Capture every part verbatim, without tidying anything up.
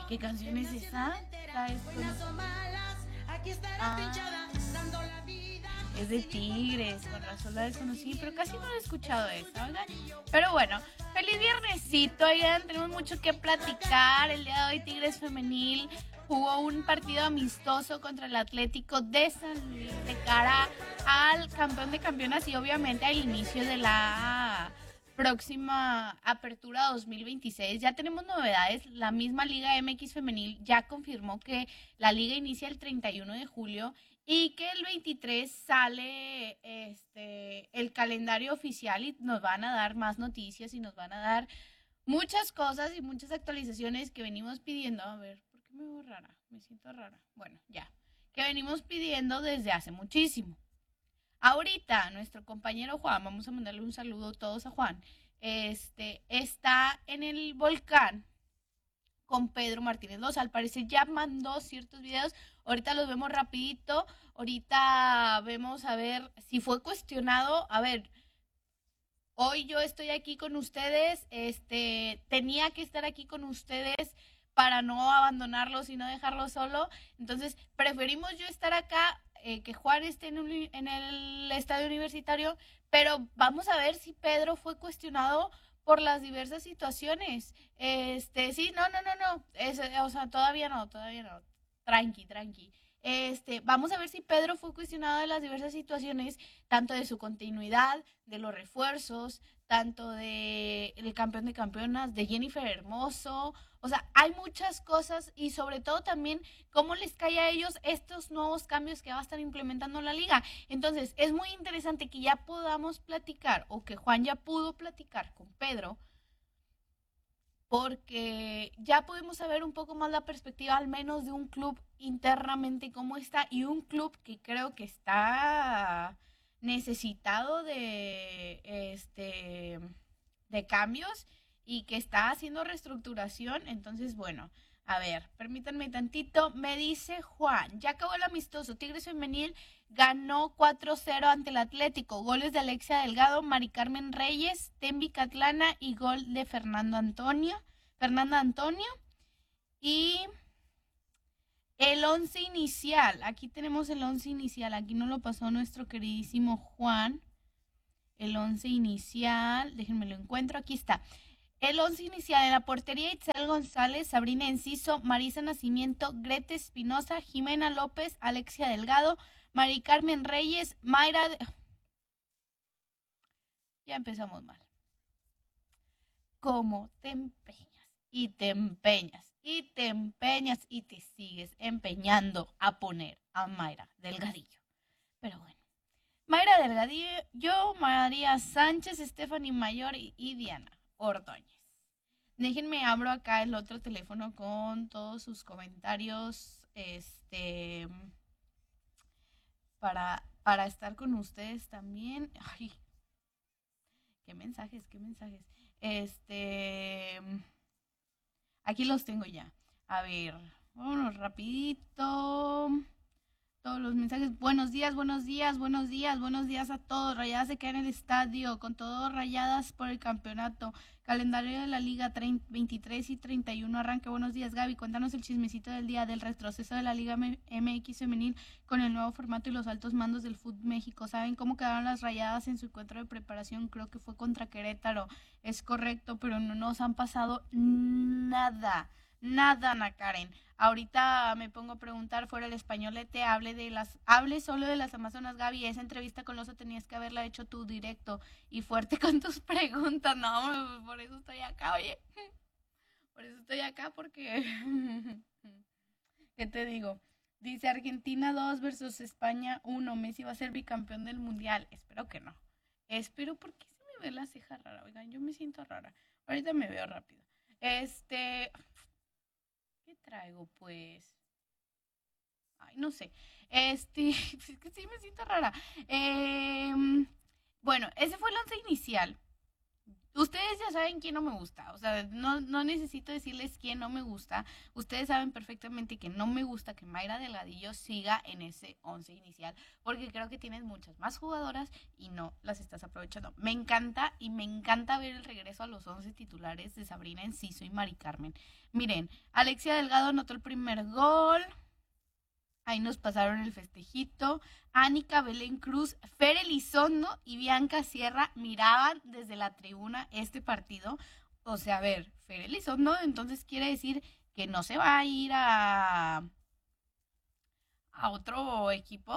¿qué canción es esa? La desconozco. Ah, es de Tigres, con razón la desconocí, pero casi no la he escuchado esa, ¿verdad? Pero bueno, feliz viernesito, oigan, tenemos mucho que platicar. El día de hoy Tigres Femenil jugó un partido amistoso contra el Atlético de San Luis de cara al campeón de campeonas y obviamente al inicio de la próxima apertura dos mil veintiséis. Ya tenemos novedades, la misma Liga M X Femenil ya confirmó que la liga inicia el treinta y uno de julio y que el veintitrés sale este el calendario oficial y nos van a dar más noticias y nos van a dar muchas cosas y muchas actualizaciones que venimos pidiendo. A ver, ¿por qué me veo rara? Me siento rara. Bueno, ya. Que venimos pidiendo desde hace muchísimo. Ahorita, nuestro compañero Juan, vamos a mandarle un saludo todos a Juan, este, está en el volcán con Pedro Martínez Loza. Al parecer ya mandó ciertos videos. Ahorita los vemos rapidito. Ahorita vemos a ver si fue cuestionado. A ver, hoy yo estoy aquí con ustedes. Este, tenía que estar aquí con ustedes para no abandonarlos y no dejarlos solo. Entonces, preferimos yo estar acá, eh, que Juan esté en, un, en el estadio universitario, pero vamos a ver si Pedro fue cuestionado por las diversas situaciones. Este, sí, no, no, no, no, es, o sea, todavía no, todavía no, tranqui, tranqui. Este, vamos a ver si Pedro fue cuestionado de las diversas situaciones, tanto de su continuidad, de los refuerzos, tanto de el campeón de campeonas, de Jennifer Hermoso. O sea, hay muchas cosas y sobre todo también cómo les cae a ellos estos nuevos cambios que va a estar implementando la liga. Entonces, es muy interesante que ya podamos platicar o que Juan ya pudo platicar con Pedro porque ya podemos saber un poco más la perspectiva al menos de un club internamente cómo está y un club que creo que está necesitado de este de cambios y que está haciendo reestructuración. Entonces, bueno, a ver, permítanme tantito. Me dice Juan, ya acabó el amistoso. Tigres Femenil ganó cuatro cero ante el Atlético. Goles de Alexia Delgado, Mari Carmen Reyes, Tembi Catlana y gol de Fernando Antonio. Fernanda Antonio. Y el once inicial. Aquí tenemos el once inicial. Aquí nos lo pasó nuestro queridísimo Juan. El once inicial. Déjenme lo encuentro. Aquí está. El once inicial en la portería: Itzel González, Sabrina Enciso, Marisa Nacimiento, Grete Espinosa, Jimena López, Alexia Delgado, Mari Carmen Reyes, Mayra... De... Ya empezamos mal. ¿Cómo te empeñas? Y te empeñas, y te empeñas, y te sigues empeñando a poner a Mayra Delgadillo. Pero bueno. Mayra Delgadillo, María Sánchez, Stephanie Mayor y, y Diana Ordóñez. Déjenme abro acá el otro teléfono con todos sus comentarios, este, para, para estar con ustedes también. Ay, qué mensajes, qué mensajes. Este, aquí los tengo ya. A ver, vámonos rapidito. Todos los mensajes. Buenos días, buenos días, buenos días, buenos días a todos. Rayadas se queda en el estadio, con todo Rayadas por el campeonato. Calendario de la Liga treinta, veintitrés y treinta y uno arranque. Buenos días, Gaby. Cuéntanos el chismecito del día del retroceso de la Liga M X femenil con el nuevo formato y los altos mandos del Fútbol México. ¿Saben cómo quedaron las Rayadas en su encuentro de preparación? Creo que fue contra Querétaro. Es correcto, pero no nos han pasado nada. Nada, Ana Karen. Ahorita me pongo a preguntar fuera el español, te hable de las, hable solo de las Amazonas, Gaby. Esa entrevista con Loza tenías que haberla hecho tú directo y fuerte con tus preguntas. No, por eso estoy acá, oye. Por eso estoy acá porque, ¿qué te digo? Dice Argentina dos versus España uno. Messi va a ser bicampeón del mundial. Espero que no. Espero, porque se me ve la ceja rara. Oigan, yo me siento rara. Ahorita me veo rápido. Este, ¿qué traigo pues? Ay, no sé. Este, es que sí me siento rara. Eh, bueno, ese fue el once inicial. Ustedes ya saben quién no me gusta, o sea, no, no necesito decirles quién no me gusta. Ustedes saben perfectamente que no me gusta que Mayra Delgadillo siga en ese once inicial, porque creo que tienes muchas más jugadoras y no las estás aprovechando. Me encanta y me encanta ver el regreso a los once titulares de Sabrina Enciso y Mari Carmen. Miren, Alexia Delgado anotó el primer gol. Ahí nos pasaron el festejito. Ánica Belén Cruz, Fer Elizondo y Bianca Sierra miraban desde la tribuna este partido. O sea, a ver, Fer Elizondo entonces quiere decir que no se va a ir a, a otro equipo.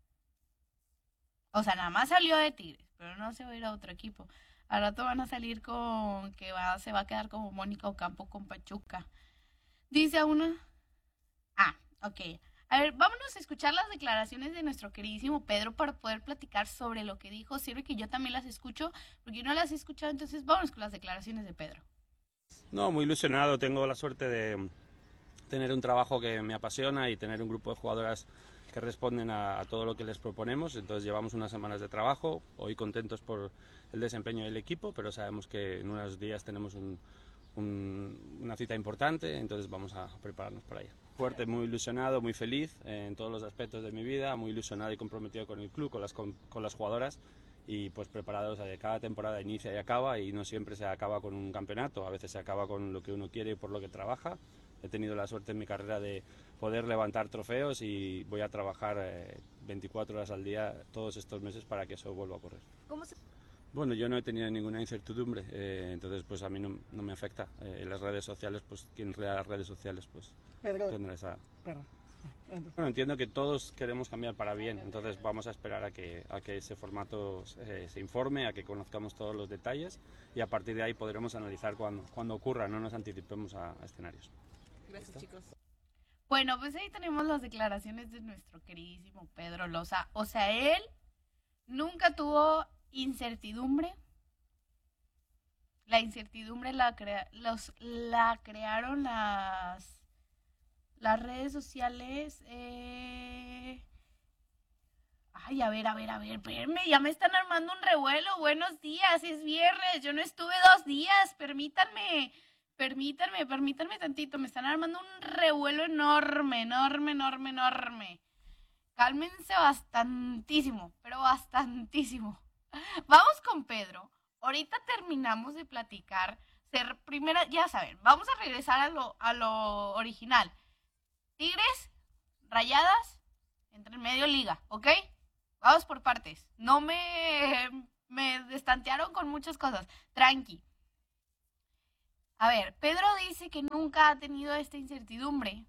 O sea, nada más salió de Tigres, pero no se va a ir a otro equipo. Al rato van a salir con que va, se va a quedar como Mónica Ocampo con Pachuca. Dice a una... Ah, ok. A ver, vámonos a escuchar las declaraciones de nuestro queridísimo Pedro para poder platicar sobre lo que dijo. Sirve que yo también las escucho, porque yo no las he escuchado, entonces vámonos con las declaraciones de Pedro. No, muy ilusionado. Tengo la suerte de tener un trabajo que me apasiona y tener un grupo de jugadoras que responden a, a todo lo que les proponemos. Entonces llevamos unas semanas de trabajo, hoy contentos por el desempeño del equipo, pero sabemos que en unos días tenemos un, un, una cita importante, entonces vamos a prepararnos para ella. Fuerte, muy ilusionado, muy feliz eh, en todos los aspectos de mi vida, muy ilusionado y comprometido con el club, con las, con, con las jugadoras y pues preparados. De cada temporada inicia y acaba y no siempre se acaba con un campeonato, a veces se acaba con lo que uno quiere y por lo que trabaja. He tenido la suerte en mi carrera de poder levantar trofeos y voy a trabajar eh, veinticuatro horas al día todos estos meses para que eso vuelva a ocurrir. ¿Cómo se... Bueno, yo no he tenido ninguna incertidumbre, eh, entonces pues a mí no, no me afecta. Eh, las redes sociales, pues quien crea las redes sociales, pues Pedro, tendrá esa... Pedro. Bueno, entiendo que todos queremos cambiar para bien, entonces vamos a esperar a que, a que ese formato eh, se informe, a que conozcamos todos los detalles y a partir de ahí podremos analizar cuando, cuando ocurra, no nos anticipemos a, a escenarios. Gracias, chicos. Bueno, pues ahí tenemos las declaraciones de nuestro queridísimo Pedro Loza. O sea, él nunca tuvo incertidumbre. La incertidumbre la, crea, los, la crearon las, las redes sociales. Eh... Ay, a ver, a ver, a ver, espérenme, ya me están armando un revuelo. Buenos días, es viernes, yo no estuve dos días, permítanme. Permítanme, permítanme tantito, me están armando un revuelo enorme, enorme, enorme, enorme. Cálmense bastantísimo, pero bastantísimo. Vamos con Pedro. Ahorita terminamos de platicar. Ser primera, ya saben, vamos a regresar a lo, a lo original. Tigres, Rayadas, entre en medio liga, ¿ok? Vamos por partes. No me, me destantearon con muchas cosas. Tranqui. A ver, Pedro dice que nunca ha tenido esta incertidumbre.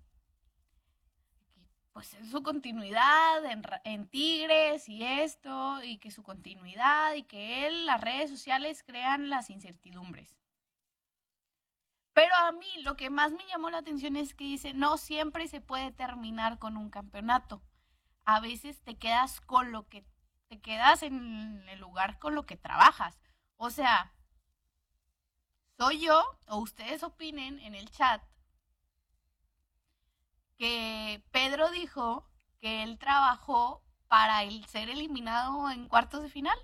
Pues en su continuidad, en, en Tigres y esto, y que su continuidad, y que él, las redes sociales crean las incertidumbres. Pero a mí lo que más me llamó la atención es que dice, no siempre se puede terminar con un campeonato. A veces te quedas con lo que, te quedas en el lugar con lo que trabajas. O sea... soy yo, o ustedes opinen en el chat, que Pedro dijo que él trabajó para el ser eliminado en cuartos de final.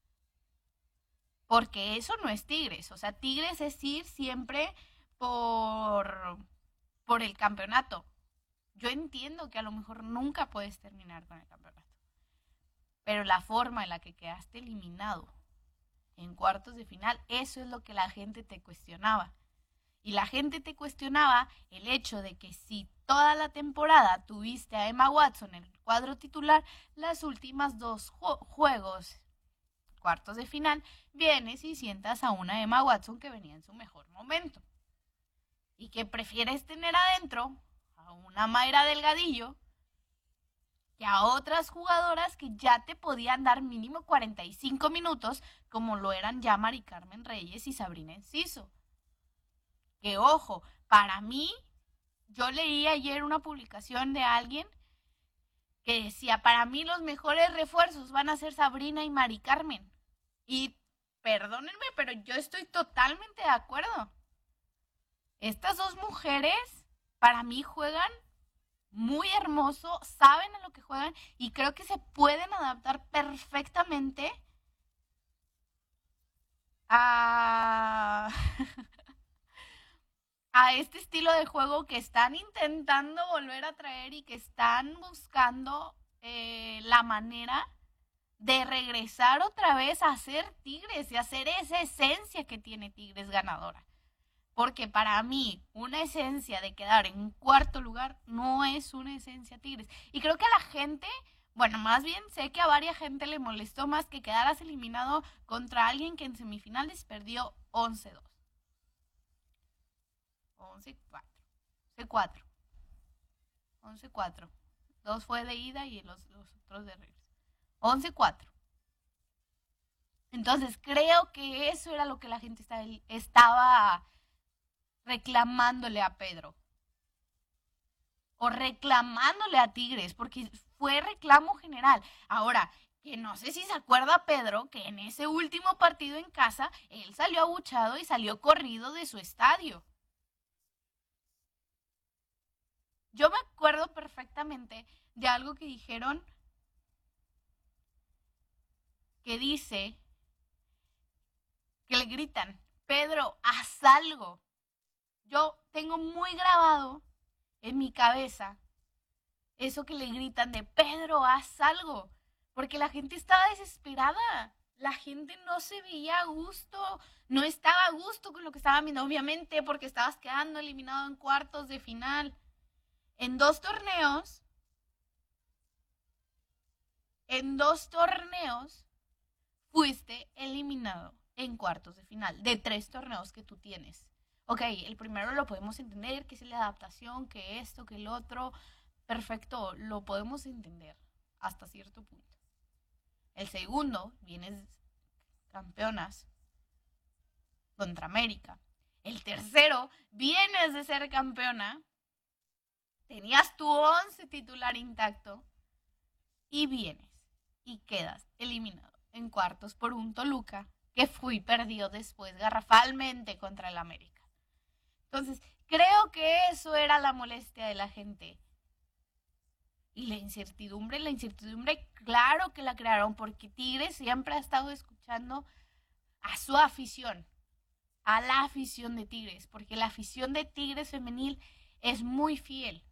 Porque eso no es Tigres. O sea, Tigres es ir siempre por, por el campeonato. Yo entiendo que a lo mejor nunca puedes terminar con el campeonato. Pero la forma en la que quedaste eliminado en cuartos de final, eso es lo que la gente te cuestionaba. Y la gente te cuestionaba el hecho de que si toda la temporada tuviste a Emma Watson en el cuadro titular, las últimas dos ju- juegos, cuartos de final, vienes y sientas a una Emma Watson que venía en su mejor momento. Y que prefieres tener adentro a una Mayra Delgadillo que a otras jugadoras que ya te podían dar mínimo cuarenta y cinco minutos, como lo eran ya Mari Carmen Reyes y Sabrina Enciso. Que ojo, para mí, yo leí ayer una publicación de alguien que decía, para mí los mejores refuerzos van a ser Sabrina y Mari Carmen. Y perdónenme, pero yo estoy totalmente de acuerdo. Estas dos mujeres, para mí, juegan muy hermoso, saben a lo que juegan y creo que se pueden adaptar perfectamente a, a este estilo de juego que están intentando volver a traer y que están buscando eh, la manera de regresar otra vez a ser Tigres y hacer esa esencia que tiene Tigres ganadora. Porque para mí, una esencia de quedar en cuarto lugar no es una esencia Tigres. Y creo que a la gente, bueno, más bien sé que a varias gente le molestó más que quedaras eliminado contra alguien que en semifinales perdió once dos. once cuatro. once cuatro. once cuatro. Dos fue de ida y los, los otros de regreso. once cuatro. Entonces creo que eso era lo que la gente estaba, estaba reclamándole a Pedro. O reclamándole a Tigres, porque fue reclamo general. Ahora, que no sé si se acuerda Pedro, que en ese último partido en casa, él salió abuchado y salió corrido de su estadio. Yo me acuerdo perfectamente de algo que dijeron, que dice, que le gritan, Pedro, haz algo. Yo tengo muy grabado en mi cabeza eso que le gritan de Pedro, haz algo. Porque la gente estaba desesperada. La gente no se veía a gusto. No estaba a gusto con lo que estaban viendo. Obviamente porque estabas quedando eliminado en cuartos de final. En dos torneos. En dos torneos fuiste eliminado en cuartos de final. De tres torneos que tú tienes. Ok, el primero lo podemos entender, que es la adaptación, que esto, que el otro. Perfecto, lo podemos entender hasta cierto punto. El segundo, vienes campeonas contra América. El tercero, vienes de ser campeona. Tenías tu once titular intacto. Y vienes y quedas eliminado en cuartos por un Toluca que fue y perdió después garrafalmente contra el América. Entonces, creo que eso era la molestia de la gente. Y la incertidumbre, la incertidumbre, claro que la crearon, porque Tigres siempre ha estado escuchando a su afición, a la afición de Tigres, porque la afición de Tigres femenil es muy fiel.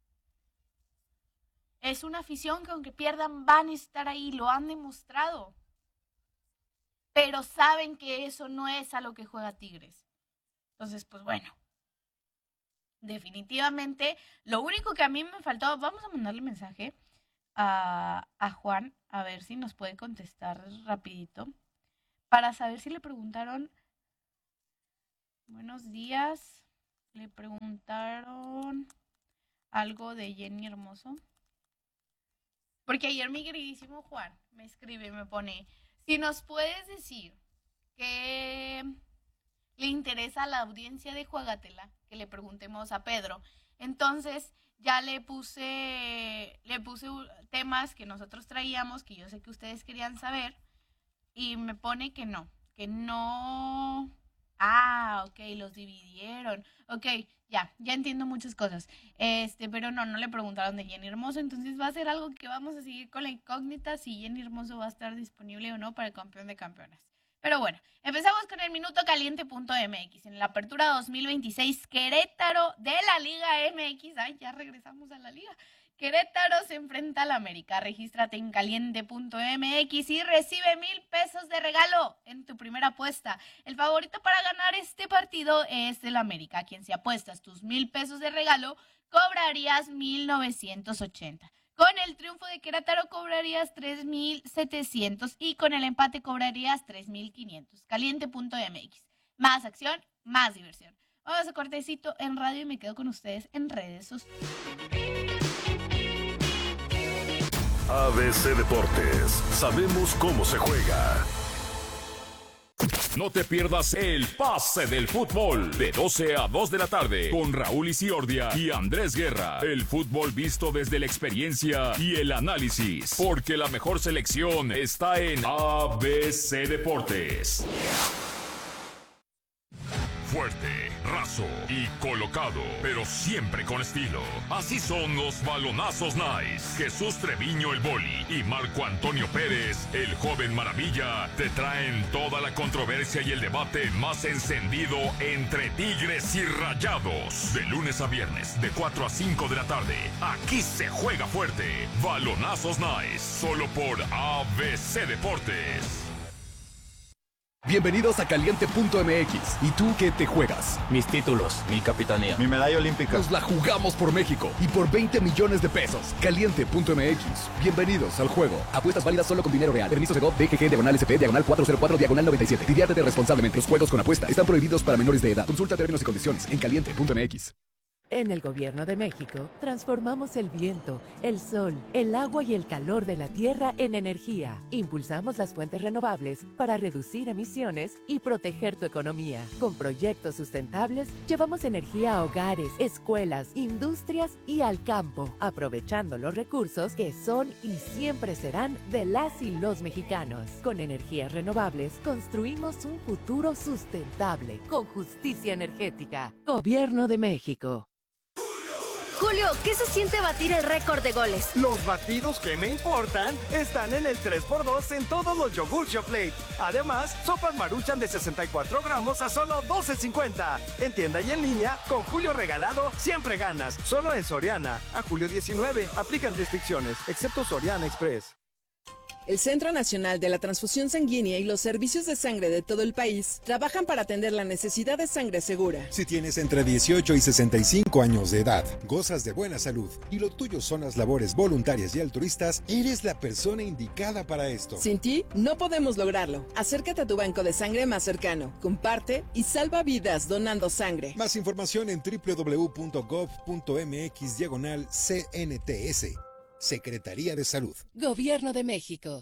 Es una afición que aunque pierdan van a estar ahí, lo han demostrado. Pero saben que eso no es a lo que juega Tigres. Entonces, pues bueno. Definitivamente, lo único que a mí me faltaba, vamos a mandarle mensaje a, a Juan, a ver si nos puede contestar rapidito, para saber si le preguntaron, buenos días, le preguntaron algo de Jenny Hermoso, porque ayer mi queridísimo Juan me escribe y me pone, si nos puedes decir que le interesa a la audiencia de Juegatela que le preguntemos a Pedro. Entonces ya le puse le puse temas que nosotros traíamos, que yo sé que ustedes querían saber, y me pone que no, que no. Ah, ok, los dividieron. Ok, ya, ya entiendo muchas cosas. Este, pero no, no le preguntaron de Jenny Hermoso, entonces va a ser algo que vamos a seguir con la incógnita si Jenny Hermoso va a estar disponible o no para el campeón de campeonas. Pero bueno, empezamos con el minuto caliente punto m x. En la apertura dos mil veintiséis, Querétaro de la Liga M X. Ay, ya regresamos a la Liga. Querétaro se enfrenta al América. Regístrate en caliente punto m x y recibe mil pesos de regalo en tu primera apuesta. El favorito para ganar este partido es el América, a quien si apuestas tus mil pesos de regalo, cobrarías mil novecientos ochenta. Con el triunfo de Querétaro cobrarías tres mil setecientos y con el empate cobrarías tres mil quinientos. caliente punto m x. Más acción, más diversión. Vamos a cortecito en radio y me quedo con ustedes en redes sociales. A B C Deportes. Sabemos cómo se juega. No te pierdas el pase del fútbol de doce a dos de la tarde con Raúl Isiordia y Andrés Guerra. El fútbol visto desde la experiencia y el análisis, porque la mejor selección está en A B C Deportes. Fuerte, raso y colocado, pero siempre con estilo. Así son los balonazos nice. Jesús Treviño el Boli y Marco Antonio Pérez, el joven maravilla, te traen toda la controversia y el debate más encendido entre Tigres y Rayados. De lunes a viernes, de cuatro a cinco de la tarde. Aquí se juega fuerte. Balonazos nice, solo por A B C Deportes. Bienvenidos a Caliente punto M X. ¿Y tú qué te juegas? Mis títulos, mi capitanía, mi medalla olímpica. Nos la jugamos por México y por veinte millones de pesos. Caliente punto M X. Bienvenidos al juego. Apuestas válidas solo con dinero real. Permiso Segov, D G G, diagonal S P, diagonal cuatro cero cuatro, diagonal noventa y siete. Diviértete responsablemente. Los juegos con apuesta están prohibidos para menores de edad. Consulta términos y condiciones en Caliente punto M X. En el Gobierno de México, transformamos el viento, el sol, el agua y el calor de la tierra en energía. Impulsamos las fuentes renovables para reducir emisiones y proteger tu economía. Con proyectos sustentables, llevamos energía a hogares, escuelas, industrias y al campo, aprovechando los recursos que son y siempre serán de las y los mexicanos. Con energías renovables, construimos un futuro sustentable, con justicia energética. Gobierno de México. Julio, ¿qué se siente batir el récord de goles? Los batidos que me importan están en el tres por dos en todos los yogurts Yoplait. Además, sopas Maruchan de sesenta y cuatro gramos a solo doce cincuenta. En tienda y en línea, con Julio regalado, siempre ganas. Solo en Soriana. A julio diecinueve, aplican restricciones, excepto Soriana Express. El Centro Nacional de la Transfusión Sanguínea y los servicios de sangre de todo el país trabajan para atender la necesidad de sangre segura. Si tienes entre dieciocho y sesenta y cinco años de edad, gozas de buena salud y lo tuyo son las labores voluntarias y altruistas, eres la persona indicada para esto. Sin ti, no podemos lograrlo. Acércate a tu banco de sangre más cercano, comparte y salva vidas donando sangre. Más información en doble u doble u doble u punto gov punto m x diagonal C N T S. Secretaría de Salud. Gobierno de México.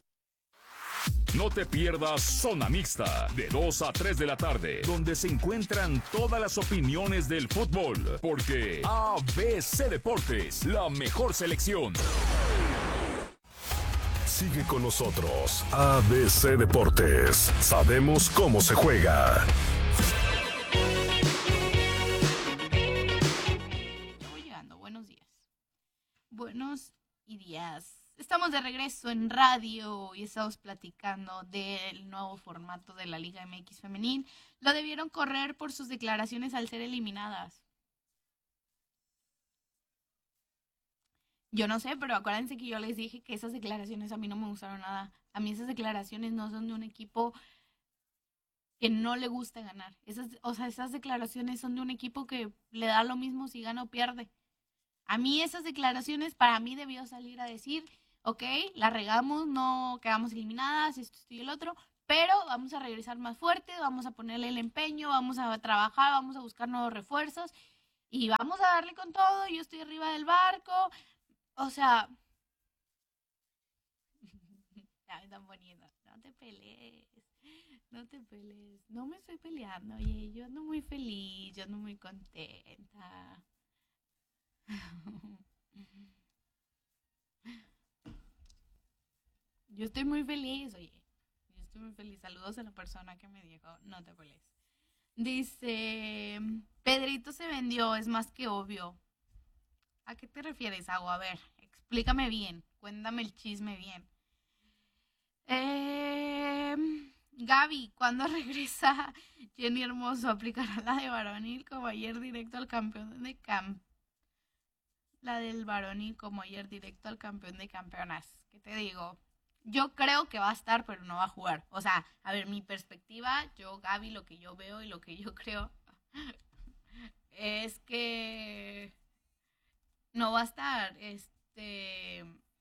No te pierdas Zona Mixta, de dos a tres de la tarde, donde se encuentran todas las opiniones del fútbol, porque A B C Deportes, la mejor selección. Sigue con nosotros, A B C Deportes. Sabemos cómo se juega. Voy llegando, buenos días. Buenos y días. Estamos de regreso en radio y estamos platicando del nuevo formato de la Liga M X Femenil. Lo debieron correr por sus declaraciones al ser eliminadas. Yo no sé, pero acuérdense que yo les dije que esas declaraciones a mí no me gustaron nada. A mí esas declaraciones no son de un equipo que no le gusta ganar. Esas, o sea, esas declaraciones son de un equipo que le da lo mismo si gana o pierde. A mí esas declaraciones, para mí debió salir a decir, ok, la regamos, no quedamos eliminadas, esto, esto y el otro, pero vamos a regresar más fuerte, vamos a ponerle el empeño, vamos a trabajar, vamos a buscar nuevos refuerzos y vamos a darle con todo, yo estoy arriba del barco, o sea, ya me están poniendo, no te pelees, no te pelees, no me estoy peleando, oye, yo ando muy feliz, yo ando muy contenta. Yo estoy muy feliz, oye. Yo estoy muy feliz. Saludos a la persona que me dijo, no te pelees. Dice, Pedrito se vendió, es más que obvio. ¿A qué te refieres, Agua? A ver, explícame bien. Cuéntame el chisme bien. Eh, Gaby, ¿cuándo regresa Jenny Hermoso? ¿Aplicará la de varonil como ayer directo al campeón de camp? La del varonil como ayer directo al campeón de campeonas. ¿Qué te digo? Yo creo que va a estar, pero no va a jugar. O sea, a ver, mi perspectiva, yo, Gaby, lo que yo veo y lo que yo creo es que no va a estar. Este...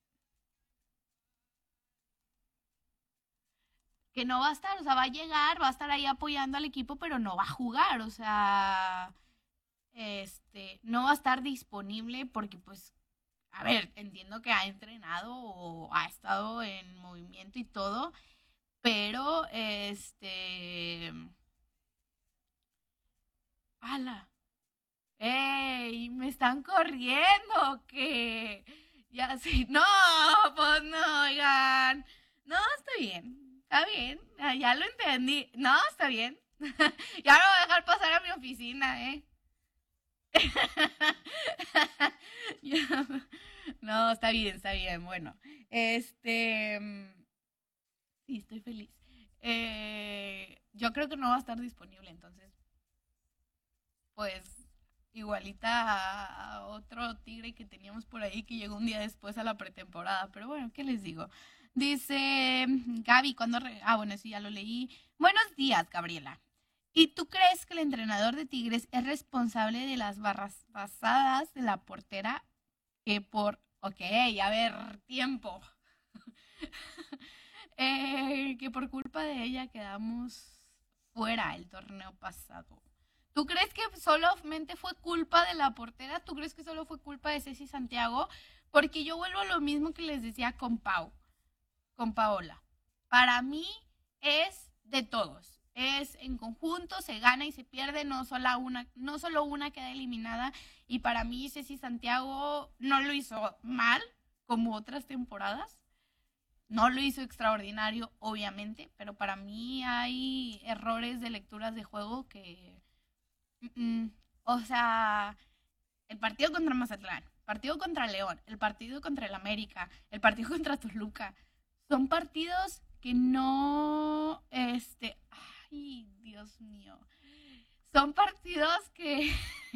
Que no va a estar, o sea, va a llegar, va a estar ahí apoyando al equipo, pero no va a jugar, o sea... Este, no va a estar disponible porque, pues, a ver, entiendo que ha entrenado o ha estado en movimiento y todo, pero, este, ¡hala! ¡Ey! ¡Me están corriendo! ¿Qué? Ya sí, no, pues no, oigan, no, está bien, está bien, ya lo entendí, no, está bien, Ya no voy a dejar pasar a mi oficina, ¿eh? Ya. No, está bien, está bien. Bueno, este... Sí, estoy feliz. Eh, yo creo que no va a estar disponible, entonces, pues, igualita a, a otro tigre que teníamos por ahí que llegó un día después a la pretemporada. Pero bueno, ¿qué les digo? Dice Gaby, cuando... Re... Ah, bueno, sí, ya lo leí. Buenos días, Gabriela. ¿Y tú crees que el entrenador de Tigres es responsable de las barras pasadas de la portera que por... Ok, a ver, tiempo. eh, que por culpa de ella quedamos fuera el torneo pasado. ¿Tú crees que solamente fue culpa de la portera? ¿Tú crees que solo fue culpa de Ceci Santiago? Porque yo vuelvo a lo mismo que les decía con Pau, con Paola. Para mí es de todos. Es en conjunto, se gana y se pierde, no solo una, no solo una queda eliminada. Y para mí Ceci Santiago no lo hizo mal, como otras temporadas. No lo hizo extraordinario, obviamente, pero para mí hay errores de lecturas de juego que... Mm, o sea, el partido contra Mazatlán, el partido contra León, el partido contra el América, el partido contra Toluca, son partidos que no... este Ay, Dios mío. Son partidos que,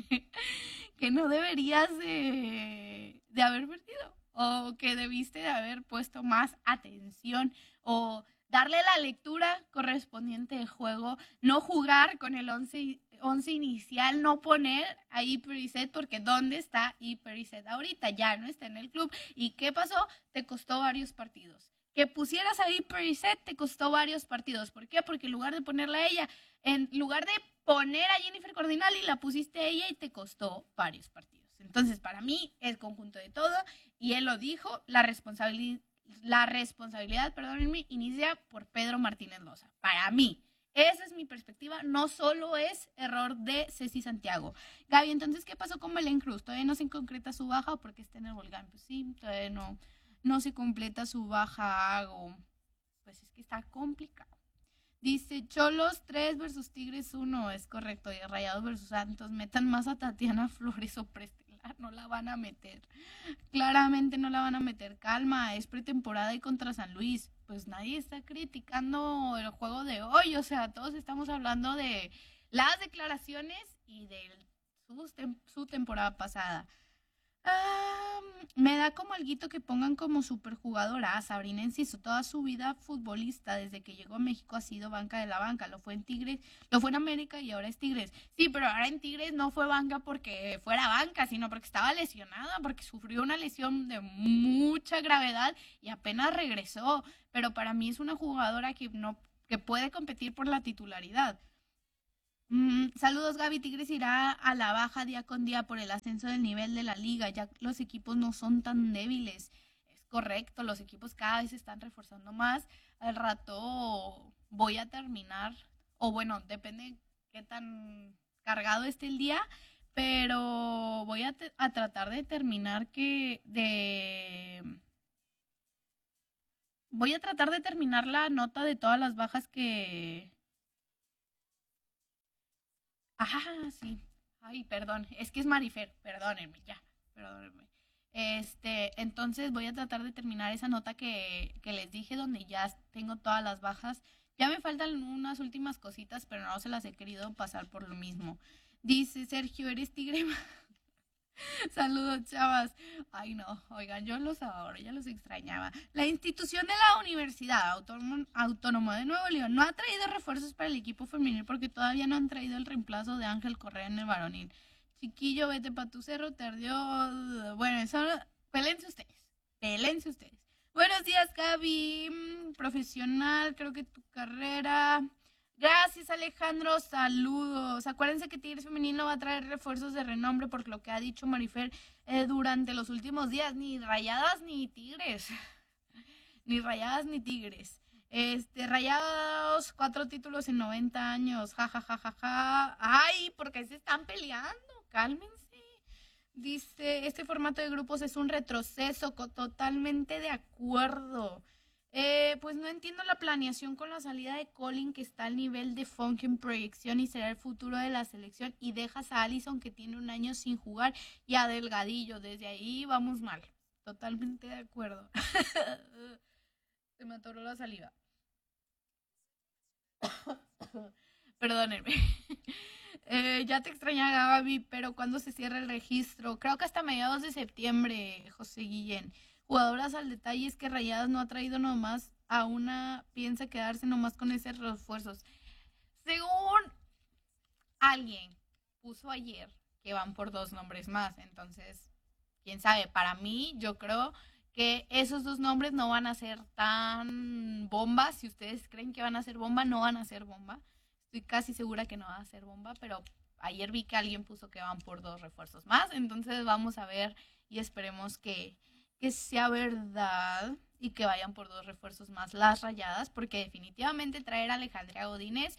que no deberías de, de haber perdido. O que debiste de haber puesto más atención. O darle la lectura correspondiente de juego. No jugar con el once, once inicial. No poner a Iperizet. Porque ¿dónde está Iperizet ahorita? Ya no está en el club. ¿Y qué pasó? Te costó varios partidos. Que pusieras a Iperizet te costó varios partidos. ¿Por qué? Porque en lugar de ponerla a ella, en lugar de poner a Jennifer Cordinali, la pusiste a ella y te costó varios partidos. Entonces, para mí, es conjunto de todo. Y él lo dijo, la responsabilidad, la responsabilidad, perdónenme, inicia por Pedro Martínez Loza. Para mí, esa es mi perspectiva. No solo es error de Ceci Santiago. Gaby, entonces, ¿qué pasó con Belén Cruz? ¿Todavía no se concreta su baja o porque está en el volcán? Pues sí, todavía no... no se completa su baja hago. Pues es que está complicado. Dice Cholos tres versus Tigres uno. Es correcto. Y Rayados versus Santos. Metan más a Tatiana Flores o Prestelar. No la van a meter. Claramente no la van a meter. Calma. Es pretemporada y contra San Luis. Pues nadie está criticando el juego de hoy. O sea, todos estamos hablando de las declaraciones y de su, su temporada pasada. Ah, me da como alguito que pongan como superjugadora a Sabrina Enciso. Toda su vida futbolista, desde que llegó a México ha sido banca de la banca. Lo fue en Tigres, lo fue en América y ahora es Tigres. Sí, pero ahora en Tigres no fue banca porque fuera banca, sino porque estaba lesionada, porque sufrió una lesión de mucha gravedad y apenas regresó. Pero para mí es una jugadora que no, que puede competir por la titularidad. Mm, saludos, Gaby. Tigres irá a la baja día con día por el ascenso del nivel de la liga. Ya los equipos no son tan débiles. Es correcto, los equipos cada vez se están reforzando más. Al rato voy a terminar, o bueno, depende qué tan cargado esté el día, pero voy a, te- a tratar de terminar que de... Voy a tratar de terminar la nota de todas las bajas que... Ajá, sí. Ay, perdón. Es que es Marifer. Perdónenme, ya. Perdónenme. Este, entonces voy a tratar de terminar esa nota que, que les dije, donde ya tengo todas las bajas. Ya me faltan unas últimas cositas, pero no se las he querido pasar por lo mismo. Dice Sergio, ¿eres tigre? Saludos, chavas. Ay, no, oigan, yo los adoro, ya los extrañaba. La institución de la Universidad Autónoma, Autónoma de Nuevo León no ha traído refuerzos para el equipo femenil porque todavía no han traído el reemplazo de Ángel Correa en el varonil. Chiquillo, vete pa' tu cerro, te ardió. Bueno, eso, pelense ustedes, pelense ustedes. Buenos días, Gaby. Mm, Profesional, creo que tu carrera... Gracias, Alejandro, saludos. Acuérdense que Tigres Femenil no va a traer refuerzos de renombre porque lo que ha dicho Marifer eh, durante los últimos días, ni Rayadas ni Tigres, ni Rayadas ni Tigres. Este, Rayados, cuatro títulos en noventa años, ja, ja, ja, ja, ja. Ay, porque se están peleando, cálmense. Dice, este formato de grupos es un retroceso, co- totalmente de acuerdo. Eh, pues no entiendo la planeación con la salida de Colin, que está al nivel de Funk en proyección y será el futuro de la selección, y dejas a Alisson, que tiene un año sin jugar, y a Delgadillo. Desde ahí vamos mal. Totalmente de acuerdo. Se me atoró la saliva. Perdónenme. eh, ya te extrañaba, Gaby, pero ¿cuándo se cierra el registro? Creo que hasta mediados de septiembre, José Guillén. Jugadoras al detalle, es que Rayadas no ha traído nomás a una, piensa quedarse nomás con esos refuerzos. Según alguien puso ayer que van por dos nombres más, entonces, quién sabe, para mí yo creo que esos dos nombres no van a ser tan bombas. Si ustedes creen que van a ser bomba, no van a ser bomba. Estoy casi segura que no va a ser bomba, pero ayer vi que alguien puso que van por dos refuerzos más, entonces vamos a ver y esperemos que que sea verdad y que vayan por dos refuerzos más las Rayadas, porque definitivamente traer a Alejandra Godínez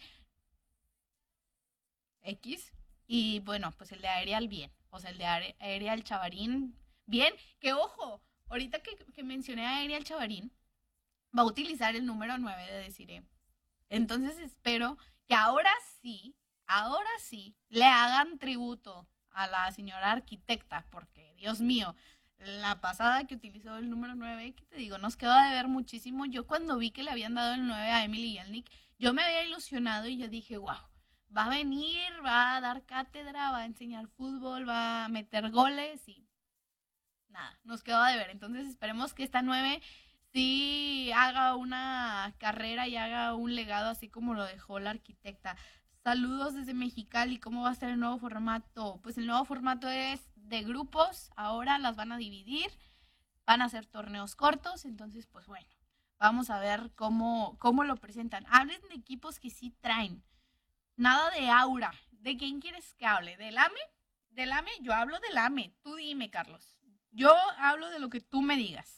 X, y bueno, pues el de Aerial bien, o sea, el de Aerial Chavarín bien, que ojo, ahorita que, que mencioné a Aerial Chavarín, va a utilizar el número nueve de Desiree, entonces espero que ahora sí, ahora sí, le hagan tributo a la señora arquitecta, porque Dios mío, la pasada que utilizó el número nueve, que te digo, nos quedó de ver muchísimo. Yo cuando vi que le habían dado el nueve a Emily Yelnik, yo me había ilusionado y yo dije, wow, va a venir, va a dar cátedra, va a enseñar fútbol, va a meter goles y nada, nos quedó de ver. Entonces esperemos que esta nueve sí haga una carrera y haga un legado así como lo dejó la arquitecta. Saludos desde Mexicali. ¿Cómo va a ser el nuevo formato? Pues el nuevo formato es de grupos, ahora las van a dividir, van a hacer torneos cortos, entonces pues bueno, vamos a ver cómo, cómo lo presentan. Hablen de equipos que sí traen, nada de aura. ¿De quién quieres que hable? ¿Del A M E? ¿Del A M E? Yo hablo del A M E, tú dime, Carlos. Yo hablo de lo que tú me digas.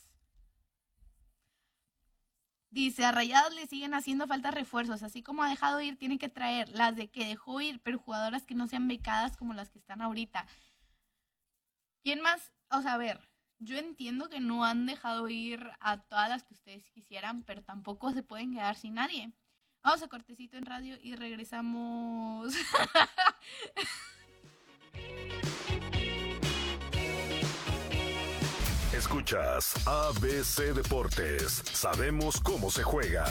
Dice, a Rayados le siguen haciendo falta refuerzos, así como ha dejado ir, tiene que traer las de que dejó ir, pero jugadoras que no sean becadas como las que están ahorita. ¿Quién más? O sea, a ver, yo entiendo que no han dejado ir a todas las que ustedes quisieran, pero tampoco se pueden quedar sin nadie. Vamos a cortecito en radio y regresamos. Escuchas A B C Deportes. Sabemos cómo se juega.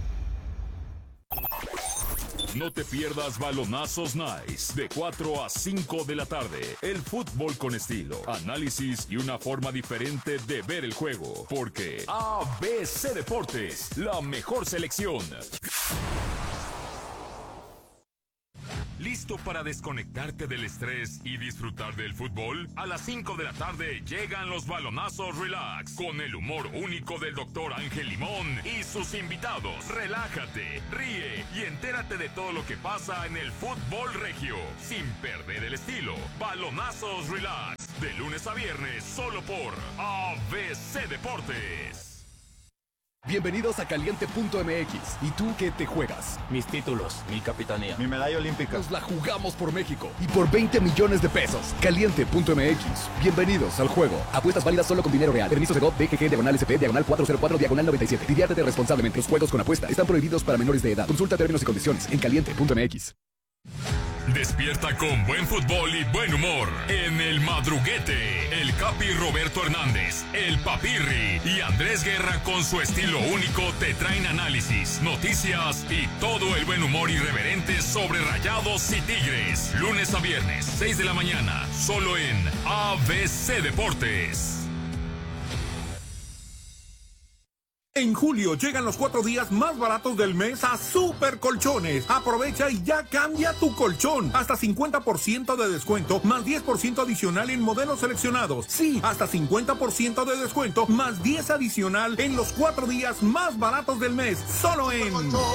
No te pierdas Balonazos Nice de cuatro a cinco de la tarde. El fútbol con estilo, análisis y una forma diferente de ver el juego. Porque A B C Deportes, la mejor selección. ¿Listo para desconectarte del estrés y disfrutar del fútbol? A las cinco de la tarde llegan los Balonazos Relax con el humor único del doctor Ángel Limón y sus invitados. Relájate, ríe y entérate de todo lo que pasa en el fútbol regio sin perder el estilo. Balonazos Relax de lunes a viernes solo por A B C Deportes. Bienvenidos a Caliente punto M X. ¿Y tú qué te juegas? Mis títulos, mi capitanía, mi medalla olímpica. Nos la jugamos por México y por veinte millones de pesos. Caliente punto M X. Bienvenidos al juego. Apuestas válidas solo con dinero real. Permiso de G O V, D G G, diagonal S P, diagonal cuatro cero cuatro, diagonal noventa y siete. Diviértete responsablemente. Los juegos con apuesta están prohibidos para menores de edad. Consulta términos y condiciones en Caliente punto M X. Despierta con buen fútbol y buen humor en El Madruguete. El Capi Roberto Hernández, el Papirri y Andrés Guerra con su estilo único te traen análisis, noticias y todo el buen humor irreverente sobre Rayados y Tigres. Lunes a viernes, seis de la mañana, solo en A B C Deportes. En julio llegan los cuatro días más baratos del mes a Super Colchones. Aprovecha y ya cambia tu colchón. Hasta cincuenta por ciento de descuento, más diez por ciento adicional en modelos seleccionados. Sí, hasta cincuenta por ciento de descuento, más diez adicional en los cuatro días más baratos del mes. Solo en...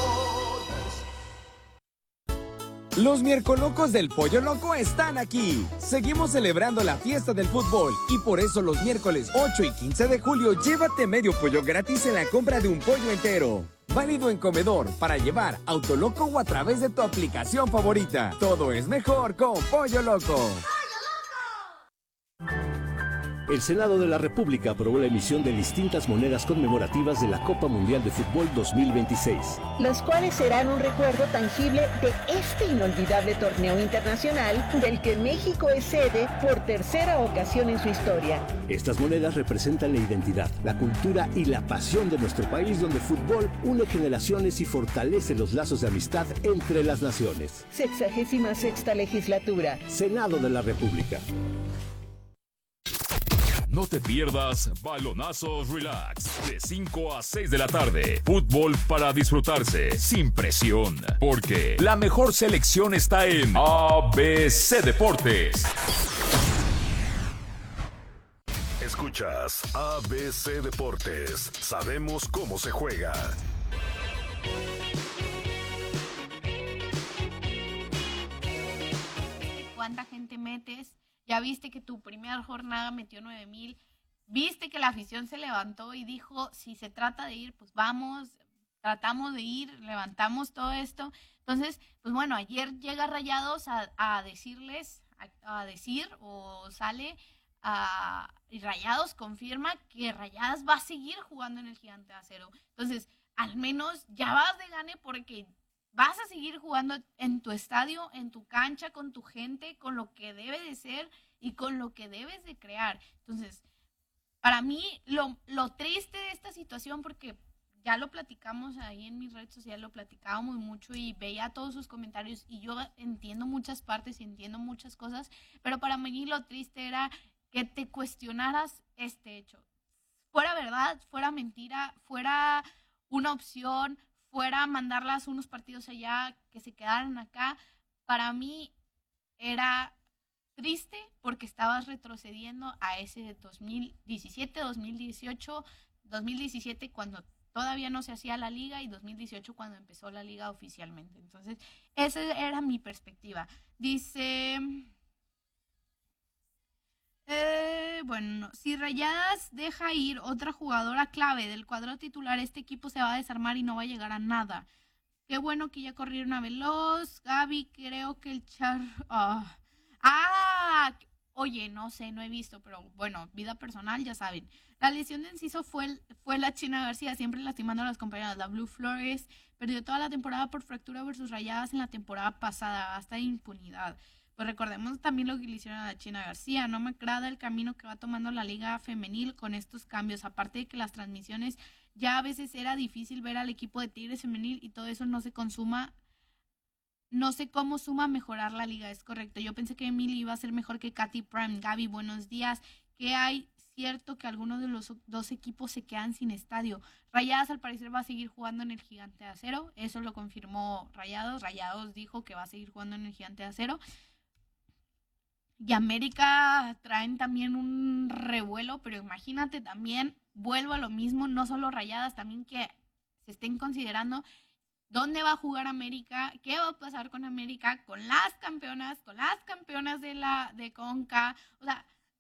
Los Miercolocos del Pollo Loco están aquí. Seguimos celebrando la fiesta del fútbol y por eso los miércoles ocho y quince de julio llévate medio pollo gratis en la compra de un pollo entero. Válido en comedor, para llevar, Autoloco o a través de tu aplicación favorita. Todo es mejor con Pollo Loco. El Senado de la República aprobó la emisión de distintas monedas conmemorativas de la Copa Mundial de Fútbol dos mil veintiséis. Las cuales serán un recuerdo tangible de este inolvidable torneo internacional del que México es sede por tercera ocasión en su historia. Estas monedas representan la identidad, la cultura y la pasión de nuestro país, donde el fútbol une generaciones y fortalece los lazos de amistad entre las naciones. Sexagésima sexta legislatura. Senado de la República. No te pierdas Balonazos Relax de cinco a seis de la tarde. Fútbol para disfrutarse sin presión, porque la mejor selección está en A B C Deportes. Escuchas A B C Deportes. Sabemos cómo se juega. ¿Cuánta gente metes? Ya viste que tu primera jornada metió nueve mil, viste que la afición se levantó y dijo, si se trata de ir, pues vamos, tratamos de ir, levantamos todo esto. Entonces, pues bueno, ayer llega Rayados a, a decirles, a, a decir, o sale, a, y Rayados confirma que Rayadas va a seguir jugando en el Gigante de Acero. Entonces, al menos ya vas de gane porque vas a seguir jugando en tu estadio, en tu cancha, con tu gente, con lo que debe de ser y con lo que debes de crear. Entonces, para mí, lo, lo triste de esta situación, porque ya lo platicamos ahí en mis redes sociales, lo platicábamos mucho y veía todos sus comentarios y yo entiendo muchas partes y entiendo muchas cosas, pero para mí lo triste era que te cuestionaras este hecho. Fuera verdad, fuera mentira, fuera una opción, fuera mandarlas unos partidos allá, que se quedaran acá, para mí era triste porque estabas retrocediendo a ese dos mil diecisiete, dos mil dieciocho, dos mil diecisiete cuando todavía no se hacía la liga y dos mil dieciocho cuando empezó la liga oficialmente. Entonces, esa era mi perspectiva. Dice... Eh, bueno, si Rayadas deja ir otra jugadora clave del cuadro titular, este equipo se va a desarmar y no va a llegar a nada. Qué bueno que ya corrieron a Veloz, Gaby, creo que el Char... Oh. Ah, oye, no sé, no he visto, pero bueno, vida personal, ya saben. La lesión de Enciso fue, el, fue la China García, siempre lastimando a las compañeras. La Blue Flores perdió toda la temporada por fractura versus Rayadas en la temporada pasada, hasta impunidad. Pues recordemos también lo que le hicieron a la China García. No me agrada el camino que va tomando la liga femenil con estos cambios. Aparte de que las transmisiones ya a veces era difícil ver al equipo de Tigres femenil y todo eso no se consuma. No sé cómo suma a mejorar la liga, es correcto. Yo pensé que Emily iba a ser mejor que Katy Prime. Gaby, buenos días. ¿Qué hay? Cierto que algunos de los dos equipos se quedan sin estadio. Rayadas al parecer va a seguir jugando en el Gigante de Acero. Eso lo confirmó Rayados. Rayados dijo que va a seguir jugando en el Gigante de Acero. Y América traen también un revuelo, pero imagínate también, vuelvo a lo mismo, no solo Rayadas, también que se estén considerando dónde va a jugar América, qué va a pasar con América, con las campeonas, con las campeonas de la de CONCA. O sea,